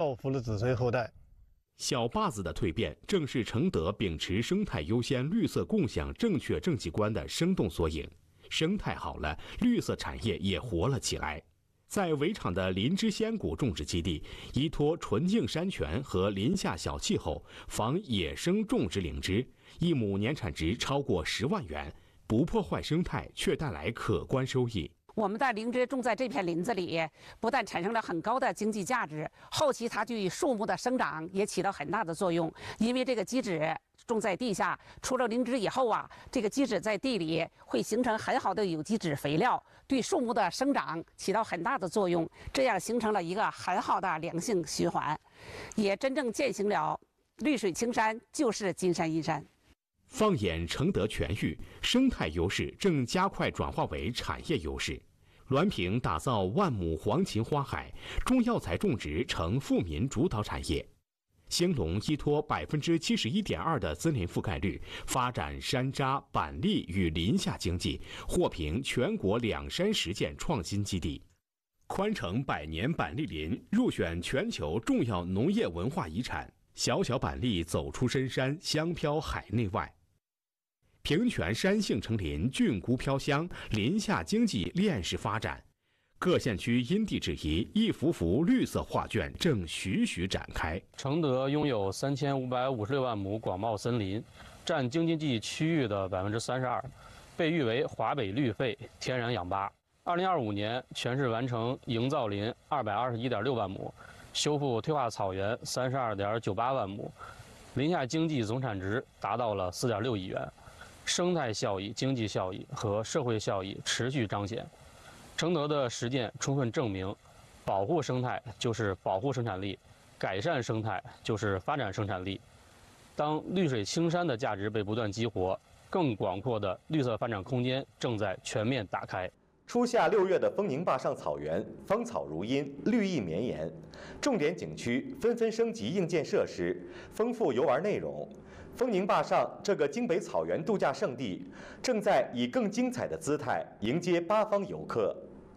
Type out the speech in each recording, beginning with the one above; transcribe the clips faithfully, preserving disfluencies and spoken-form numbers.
造福了子孙后代。 小坝子的蜕变，正是承德秉持生态优先、绿色共享正确政绩观的生动缩影。生态好了，绿色产业也活了起来。在围场的林芝仙谷种植基地，依托纯净山泉和林下小气候，仿野生种植灵芝，一亩年产值超过十万元，不破坏生态，却带来可观收益。 我们的灵芝种在这片林子里，不但产生了很高的经济价值，后期它对树木的生长也起到很大的作用。因为这个基质种在地下，出了灵芝以后啊，这个基质在地里会形成很好的有机质肥料，对树木的生长起到很大的作用，这样形成了一个很好的良性循环，也真正践行了绿水青山就是金山银山。 放眼承德全域，生态优势正加快转化为产业优势。滦平打造万亩黄芩花海，中药材种植成富民主导产业。兴隆依托百分之七十一点二的森林覆盖率，发展山楂、板栗与林下经济，获评全国两山实践创新基地。宽城百年板栗林入选全球重要农业文化遗产，小小板栗走出深山，香飘海内外。平泉山杏成林，菌菇飘香，林下经济链式发展。各县区因地制宜，一幅幅绿色画卷正徐徐展开。 承德拥有三千五百五十六万亩广袤森林，占京津冀区域的百分之三十二，被誉为华北绿肺天然氧吧。二零二五年，全市完成营造林二百二十一点六万亩，修复退化草原三十二点九八万亩，林下经济总产值达到了四点六亿元。生态效益、经济效益和社会效益持续彰显。承德的实践充分证明，保护生态就是保护生产力，改善生态就是发展生产力。当绿水青山的价值被不断激活，更广阔的绿色发展空间正在全面打开。 初夏六月的丰宁坝上草原，芳草如茵，绿意绵延，重点景区纷纷升级硬件设施，丰富游玩内容。丰宁坝上这个京北草原度假胜地，正在以更精彩的姿态迎接八方游客。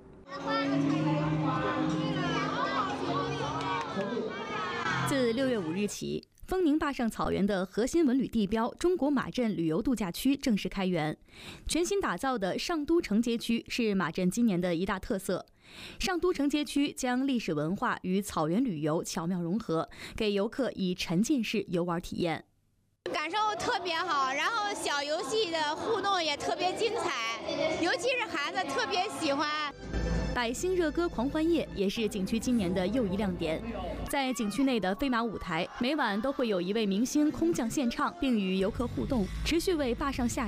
自六月五日起，丰宁坝上草原的核心文旅地标中国马镇旅游度假区正式开园。全新打造的上都城街区是马镇今年的一大特色。上都城街区将历史文化与草原旅游巧妙融合，给游客以沉浸式游玩体验。 感受特别好，然后小游戏的互动也特别精彩，尤其是孩子特别喜欢。 百星热歌狂欢夜也是景区今年的又一亮点。在景区内的飞马舞台，每晚都会有一位明星空降献唱，并与游客互动，持续为坝上下